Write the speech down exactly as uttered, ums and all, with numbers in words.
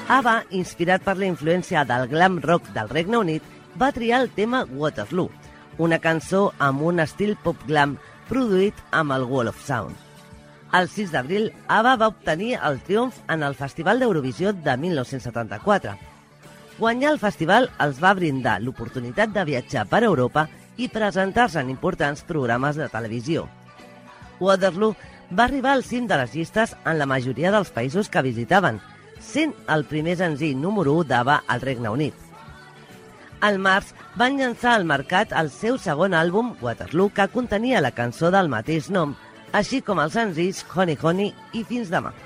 ABBA, inspirat per la influència del glam rock del Regne Unit, va triar el tema Waterloo, una cançó amb un estil pop glam produït amb el Wall of Sound. El sis d'abril, ABBA va obtenir el triomf en el Festival d'Eurovisió de mil nou-cents setanta-quatre. Guanyar el festival els va brindar l'oportunitat de viatjar per Europa i presentar-se en importants programes de televisió. Waterloo va arribar al cim de les llistes en la majoria dels països que visitaven, sent el primer senzill número u d'ABBA al Regne Unit. Al març van llançar al mercat el seu segon àlbum, Waterloo, que contenia la cançó del mateix nom, així com els senzills Honey Honey i Fins demà.